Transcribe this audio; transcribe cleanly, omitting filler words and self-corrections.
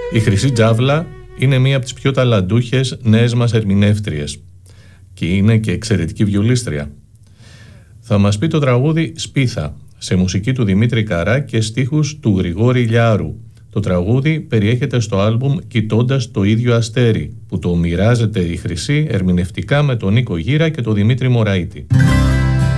Η Χρυσή Τζάβλα είναι μία από τις πιο ταλαντούχες νέες μας ερμηνεύτριες και είναι και εξαιρετική βιολίστρια. Θα μας πει το τραγούδι «Σπίθα» σε μουσική του Δημήτρη Καρά και στίχους του Γρηγόρη Λιάρου. Το τραγούδι περιέχεται στο άλμπουμ «Κοιτώντας το ίδιο αστέρι» που το μοιράζεται η Χρυσή ερμηνευτικά με τον Νίκο Γύρα και τον Δημήτρη Μωραΐτη.